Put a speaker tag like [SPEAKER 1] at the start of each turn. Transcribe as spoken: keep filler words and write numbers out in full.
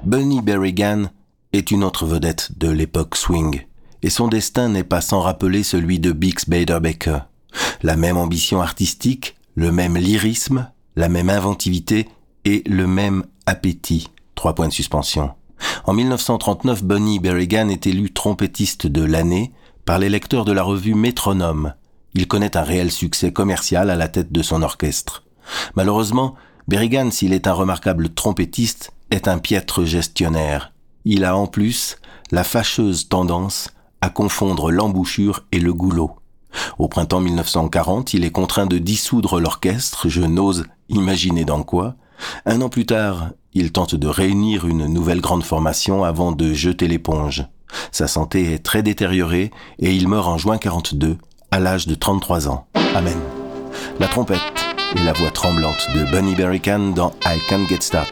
[SPEAKER 1] Bunny Berrigan est une autre vedette de l'époque swing, et son destin n'est pas sans rappeler celui de Bix Beiderbecke. La même ambition artistique, le même lyrisme, la même inventivité et le même appétit. Trois points de suspension. En dix-neuf cent trente-neuf, Bunny Berrigan est élu trompettiste de l'année par les lecteurs de la revue Métronome. Il connaît un réel succès commercial à la tête de son orchestre. Malheureusement, Berrigan, s'il est un remarquable trompettiste, est un piètre gestionnaire. Il a en plus la fâcheuse tendance à confondre l'embouchure et le goulot. Au printemps dix-neuf cent quarante, il est contraint de dissoudre l'orchestre, je n'ose imaginer dans quoi. Un an plus tard, il tente de réunir une nouvelle grande formation avant de jeter l'éponge. Sa santé est très détériorée et il meurt en juin quarante-deux, à l'âge de trente-trois ans. Amen. La trompette et la voix tremblante de Bunny Berrigan dans I Can't Get Started.